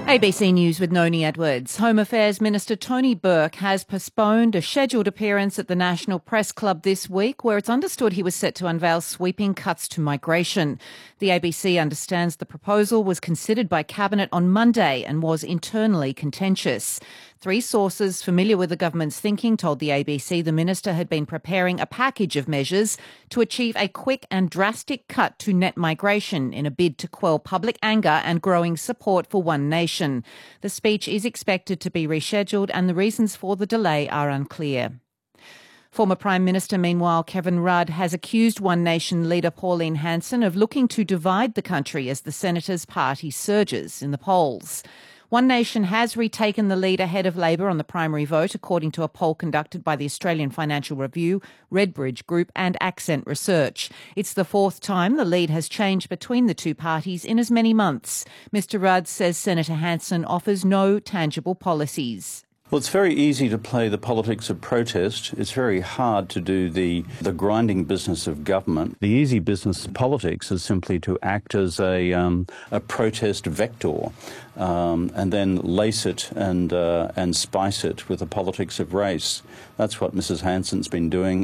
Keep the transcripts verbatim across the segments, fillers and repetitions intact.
A B C News with Noni Edwards. Home Affairs Minister Tony Burke has postponed a scheduled appearance at the National Press Club this week, where it's understood he was set to unveil sweeping cuts to migration. The A B C understands the proposal was considered by Cabinet on Monday and was internally contentious. Three sources familiar with the government's thinking told the A B C the minister had been preparing a package of measures to achieve a quick and drastic cut to net migration in a bid to quell public anger and growing support for One Nation. The speech is expected to be rescheduled and the reasons for the delay are unclear. Former Prime Minister, meanwhile, Kevin Rudd has accused One Nation leader Pauline Hanson of looking to divide the country as the Senator's party surges in the polls. One Nation has retaken the lead ahead of Labor on the primary vote, according to a poll conducted by the Australian Financial Review, Redbridge Group and Accent Research. It's the fourth time the lead has changed between the two parties in as many months. Mister Rudd says Senator Hanson offers no tangible policies. Well, it's very easy to play the politics of protest. It's very hard to do the, the grinding business of government. The easy business of politics is simply to act as a, um, a protest vector um, and then lace it and, uh, and spice it with the politics of race. That's what Missus Hanson's been doing.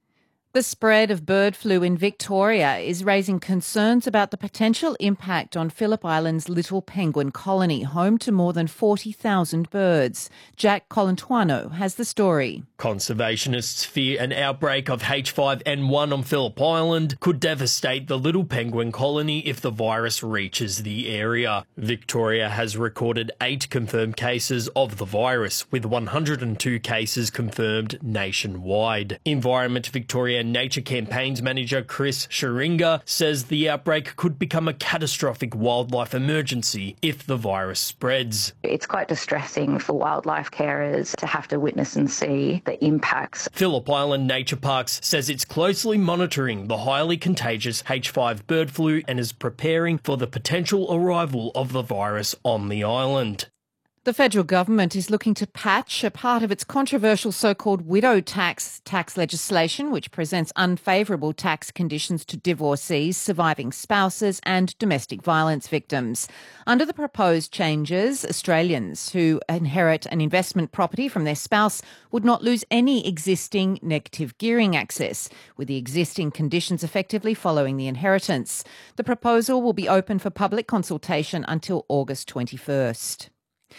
The spread of bird flu in Victoria is raising concerns about the potential impact on Phillip Island's little penguin colony, home to more than forty thousand birds. Jack Colantuano has the story. Conservationists fear an outbreak of H five N one on Phillip Island could devastate the little penguin colony if the virus reaches the area. Victoria has recorded eight confirmed cases of the virus, with one hundred two cases confirmed nationwide. Environment Victoria Nature Campaigns Manager Chris Sharinga says the outbreak could become a catastrophic wildlife emergency if the virus spreads. It's quite distressing for wildlife carers to have to witness and see the impacts. Phillip Island Nature Parks says it's closely monitoring the highly contagious H five bird flu and is preparing for the potential arrival of the virus on the island. The federal government is looking to patch a part of its controversial so-called widow tax tax legislation, which presents unfavourable tax conditions to divorcees, surviving spouses and domestic violence victims. Under the proposed changes, Australians who inherit an investment property from their spouse would not lose any existing negative gearing access, with the existing conditions effectively following the inheritance. The proposal will be open for public consultation until August twenty-first.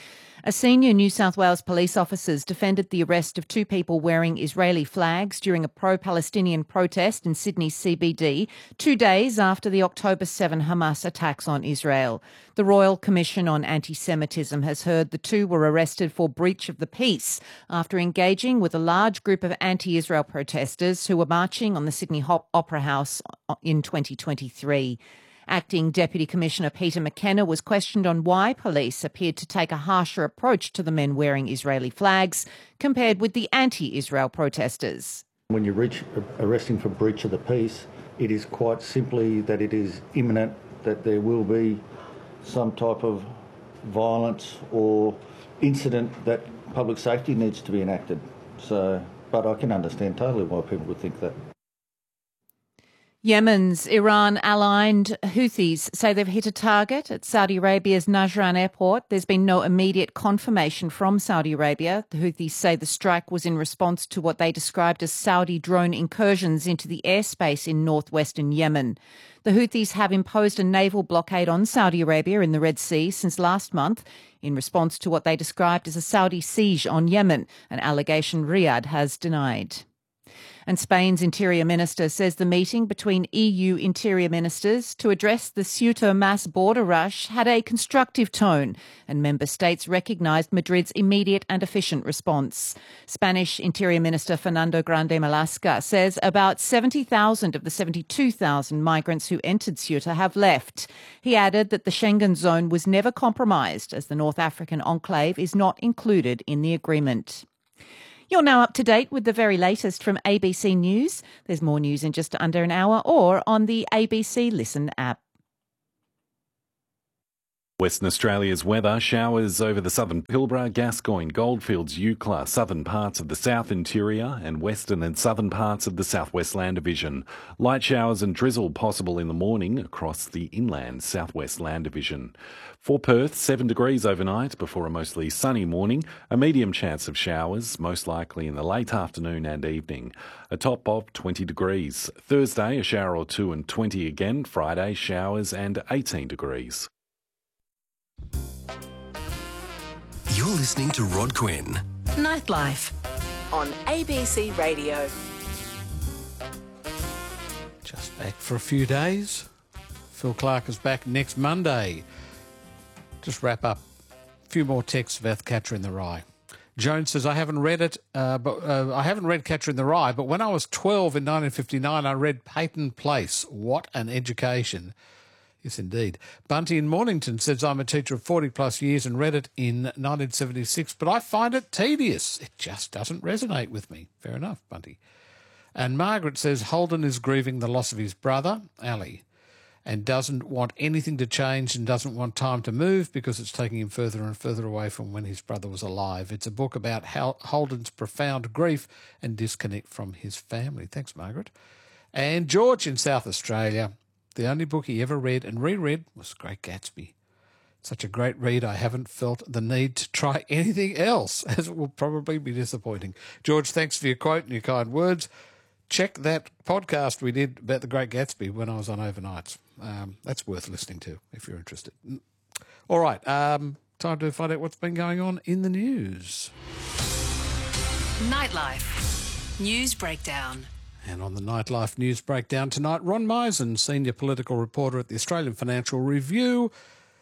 A senior New South Wales police officer defended the arrest of two people wearing Israeli flags during a pro-Palestinian protest in Sydney's C B D, two days after the October seventh Hamas attacks on Israel. The Royal Commission on Anti-Semitism has heard the two were arrested for breach of the peace after engaging with a large group of anti-Israel protesters who were marching on the Sydney Opera House in twenty twenty-three. Acting Deputy Commissioner Peter McKenna was questioned on why police appeared to take a harsher approach to the men wearing Israeli flags compared with the anti-Israel protesters. When you reach arresting for breach of the peace, it is quite simply that it is imminent that there will be some type of violence or incident that public safety needs to be enacted. So, but I can understand totally why people would think that. Yemen's Iran-aligned Houthis say they've hit a target at Saudi Arabia's Najran airport. There's been no immediate confirmation from Saudi Arabia. The Houthis say the strike was in response to what they described as Saudi drone incursions into the airspace in northwestern Yemen. The Houthis have imposed a naval blockade on Saudi Arabia in the Red Sea since last month in response to what they described as a Saudi siege on Yemen, an allegation Riyadh has denied. And Spain's Interior Minister says the meeting between E U Interior Ministers to address the Ceuta mass border rush had a constructive tone, and member states recognised Madrid's immediate and efficient response. Spanish Interior Minister Fernando Grande Marlaska says about seventy thousand of the seventy-two thousand migrants who entered Ceuta have left. He added that the Schengen zone was never compromised, as the North African enclave is not included in the agreement. You're now up to date with the very latest from A B C News. There's more news in just under an hour or on the A B C Listen app. Western Australia's weather: showers over the southern Pilbara, Gascoyne, Goldfields, Eucla, southern parts of the south interior and western and southern parts of the southwest land division. Light showers and drizzle possible in the morning across the inland southwest land division. For Perth, seven degrees overnight before a mostly sunny morning. A medium chance of showers, most likely in the late afternoon and evening. A top of twenty degrees. Thursday, a shower or two and twenty again. Friday, showers and eighteen degrees. You're listening to Rod Quinn. Nightlife on A B C Radio. Just back for a few days. Phil Clark is back next Monday. Just wrap up. A few more texts about Catcher in the Rye. Jones says, I haven't read it, uh, but uh, I haven't read Catcher in the Rye, but when I was twelve in nineteen fifty-nine, I read Peyton Place. What an education. Yes, indeed. Bunty in Mornington says, I'm a teacher of forty plus years and read it in nineteen seventy-six, but I find it tedious. It just doesn't resonate with me. Fair enough, Bunty. And Margaret says, Holden is grieving the loss of his brother, Ali, and doesn't want anything to change and doesn't want time to move because it's taking him further and further away from when his brother was alive. It's a book about how Holden's profound grief and disconnect from his family. Thanks, Margaret. And George in South Australia, the only book he ever read and reread was Great Gatsby. Such a great read, I haven't felt the need to try anything else, as it will probably be disappointing. George, thanks for your quote and your kind words. Check that podcast we did about the Great Gatsby when I was on overnights. Um, that's worth listening to if you're interested. All right, um, time to find out what's been going on in the news. Nightlife News Breakdown. And on the Nightlife News Breakdown tonight, Ron Misen, senior political reporter at the Australian Financial Review.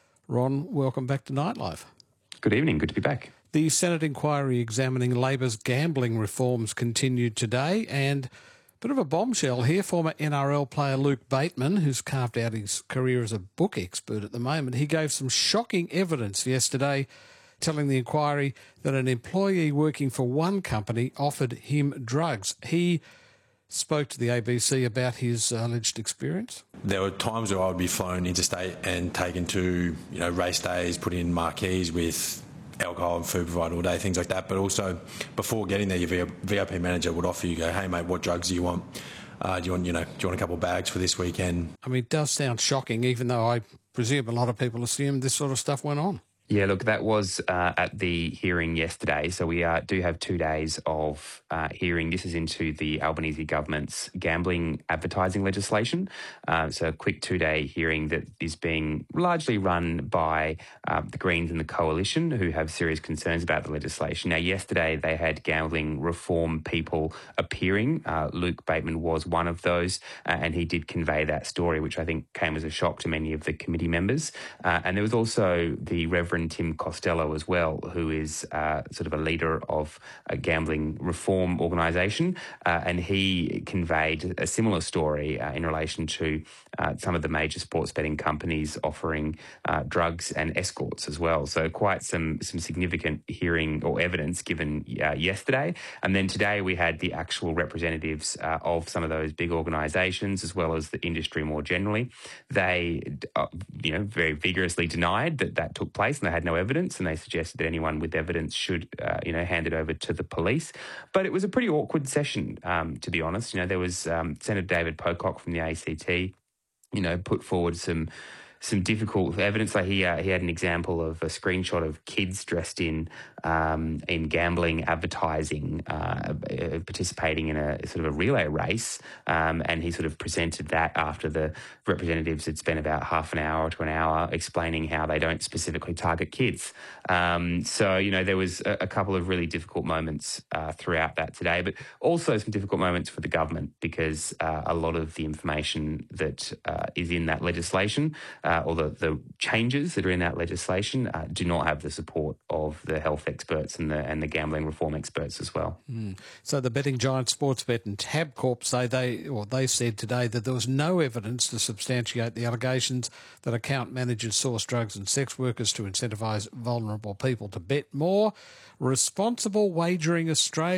Ron, welcome back to Nightlife. Good evening. Good to be back. The Senate inquiry examining Labor's gambling reforms continued today, and a bit of a bombshell here. Former N R L player Luke Bateman, who's carved out his career as a book expert at the moment, he gave some shocking evidence yesterday, telling the inquiry that an employee working for one company offered him drugs. He spoke to the A B C about his alleged experience. There were times where I would be flown interstate and taken to, you know, race days, put in marquees with alcohol and food provided all day, things like that. But also, before getting there, your V I P manager would offer you, go, hey, mate, what drugs do you want? Uh, do you want, you know, do you want a couple of bags for this weekend? I mean, it does sound shocking, even though I presume a lot of people assume this sort of stuff went on. Yeah, look, that was uh, at the hearing yesterday. So we uh, do have two days of uh, hearing. This is into the Albanese government's gambling advertising legislation. Uh, so a quick two-day hearing that is being largely run by uh, the Greens and the Coalition, who have serious concerns about the legislation. Now, yesterday they had gambling reform people appearing. Uh, Luke Bateman was one of those, uh, and he did convey that story, which I think came as a shock to many of the committee members. Uh, and there was also the Reverend Tim Costello as well, who is uh, sort of a leader of a gambling reform organisation, uh, and he conveyed a similar story uh, in relation to uh, some of the major sports betting companies offering uh, drugs and escorts as well. So quite some some significant hearing or evidence given uh, yesterday. And then today we had the actual representatives uh, of some of those big organisations as well as the industry more generally. They, uh, you know, very vigorously denied that that took place, and they had no evidence, and they suggested that anyone with evidence should, uh, you know, hand it over to the police. But it was a pretty awkward session, um, to be honest. You know, there was um, Senator David Pocock from the A C T, you know, put forward some some difficult evidence. Like he uh, he had an example of a screenshot of kids dressed in um, in gambling advertising, uh, participating in a sort of a relay race, um, and he sort of presented that after the representatives had spent about half an hour to an hour explaining how they don't specifically target kids. Um, so, you know, there was a, a couple of really difficult moments uh, throughout that today, but also some difficult moments for the government because uh, a lot of the information that uh, is in that legislation uh, or the, the changes that are in that legislation uh, do not have the support of the health experts and the and the gambling reform experts as well. Mm. So the betting giant Sportsbet and Tabcorp say they, or they said today that there was no evidence to substantiate the allegations that account managers source drugs and sex workers to incentivise vulnerable people to bet more. Responsible Wagering Australia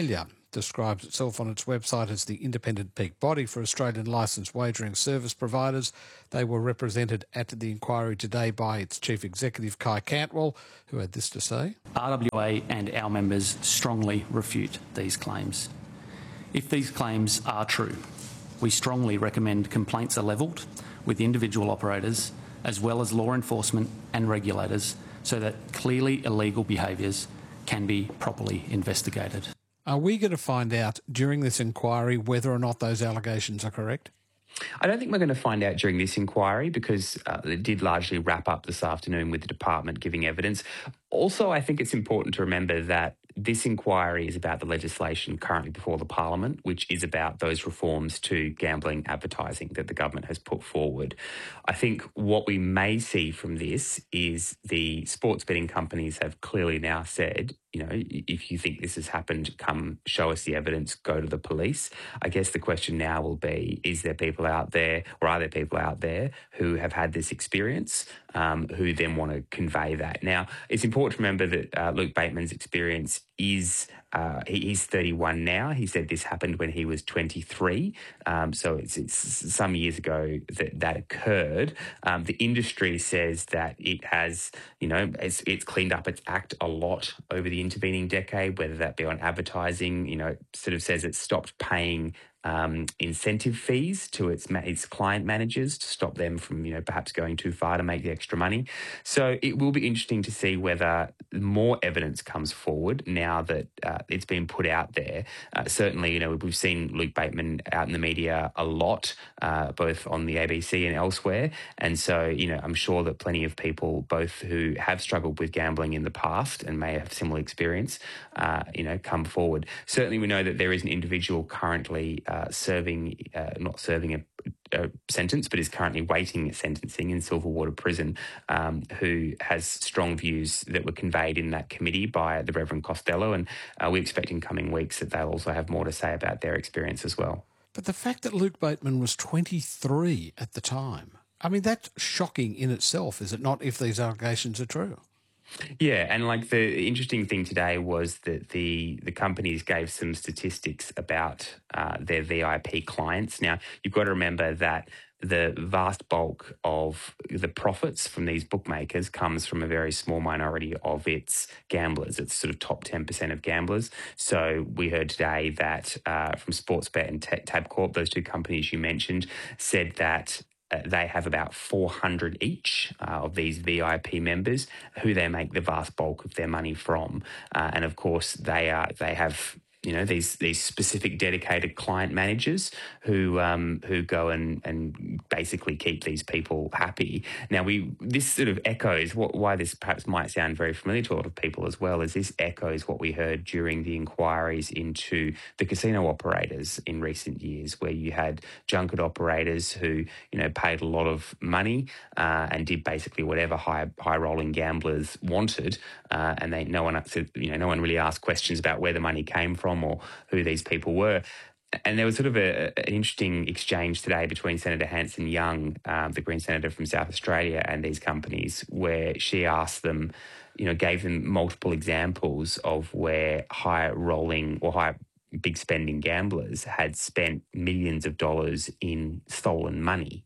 describes itself on its website as the independent peak body for Australian licensed wagering service providers. They were represented at the inquiry today by its Chief Executive, Kai Cantwell, who had this to say. R W A and our members strongly refute these claims. If these claims are true, we strongly recommend complaints are levelled with individual operators as well as law enforcement and regulators so that clearly illegal behaviours can be properly investigated. Are we going to find out during this inquiry whether or not those allegations are correct? I don't think we're going to find out during this inquiry because uh, it did largely wrap up this afternoon with the department giving evidence. Also, I think it's important to remember that this inquiry is about the legislation currently before the Parliament, which is about those reforms to gambling advertising that the government has put forward. I think what we may see from this is the sports betting companies have clearly now said, you know, if you think this has happened, come show us the evidence, go to the police. I guess the question now will be, is there people out there, or are there people out there who have had this experience, um, who then want to convey that? Now, it's important to remember that uh, Luke Bateman's experience is, uh, he, he's thirty-one now. He said this happened when he was twenty-three. Um, so it's, it's some years ago that that occurred. Um, the industry says that it has, you know, it's, it's cleaned up its act a lot over the intervening decade, whether that be on advertising. You know, it sort of says it stopped paying um, incentive fees to its its client managers to stop them from, you know, perhaps going too far to make the extra money. So it will be interesting to see whether more evidence comes forward now that uh, it's been put out there. Uh, certainly, you know, we've seen Luke Bateman out in the media a lot, uh, both on the A B C and elsewhere. And so, you know, I'm sure that plenty of people, both who have struggled with gambling in the past and may have similar experience, uh, you know, come forward. Certainly, we know that there is an individual currently uh, serving, uh, not serving a a sentence, but is currently waiting sentencing in Silverwater Prison, um, who has strong views that were conveyed in that committee by the Reverend Costello, and uh, we expect in coming weeks that they'll also have more to say about their experience as well. But the fact that Luke Bateman was twenty-three at the time, I mean, that's shocking in itself, is it not, if these allegations are true? Yeah, and like the interesting thing today was that the the companies gave some statistics about uh, their V I P clients. Now, you've got to remember that the vast bulk of the profits from these bookmakers comes from a very small minority of its gamblers. It's sort of top ten percent of gamblers. So we heard today that uh, from Sportsbet and Tabcorp, those two companies you mentioned, said that Uh, they have about four hundred each uh, of these V I P members who they make the vast bulk of their money from. Uh, and of course, they are they have, you know, these these specific dedicated client managers who um, who go and, and basically keep these people happy. Now, we this sort of echoes what, why this perhaps might sound very familiar to a lot of people as well, is this echoes what we heard during the inquiries into the casino operators in recent years, where you had junket operators who, you know, paid a lot of money uh, and did basically whatever high high rolling gamblers wanted, uh, and they no one you know no one really asked questions about where the money came from or who these people were. And there was sort of a, an interesting exchange today between Senator Hanson-Young, um, the Green Senator from South Australia, and these companies, where she asked them, you know, gave them multiple examples of where high rolling or high big spending gamblers had spent millions of dollars in stolen money.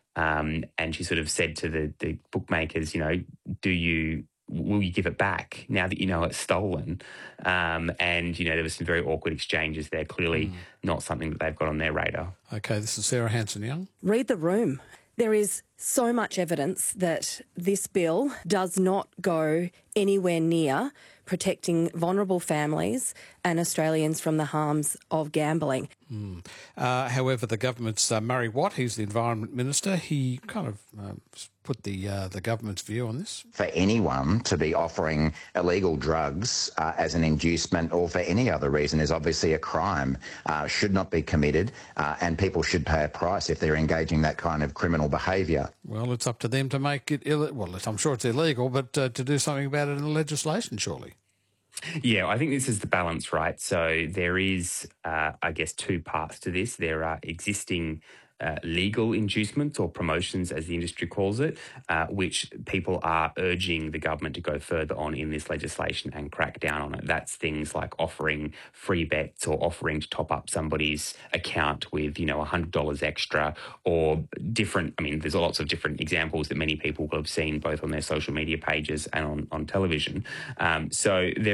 Um, and she sort of said to the, the bookmakers, you know, do you... will you give it back now that you know it's stolen? Um, and, you know, there was some very awkward exchanges there, clearly mm. not something that they've got on their radar. OK, this is Sarah Hanson-Young. Read the room. There is so much evidence that this bill does not go anywhere near protecting vulnerable families and Australians from the harms of gambling. Mm. Uh, however, the government's uh, Murray Watt, he's the Environment Minister, he kind of uh, put the uh, the government's view on this. For anyone to be offering illegal drugs uh, as an inducement or for any other reason is obviously a crime, uh, should not be committed, uh, and people should pay a price if they're engaging that kind of criminal behaviour. Well, it's up to them to make it ill. Well, I'm sure it's illegal, but uh, to do something about it in the legislation, surely. Yeah, I think this is the balance, right? So there is, uh, I guess, two parts to this. There are existing uh, legal inducements or promotions, as the industry calls it, uh, which people are urging the government to go further on in this legislation and crack down on it. That's things like offering free bets or offering to top up somebody's account with, you know, one hundred dollars extra, or different, I mean, there's lots of different examples that many people will have seen both on their social media pages and on, on television. Um, so there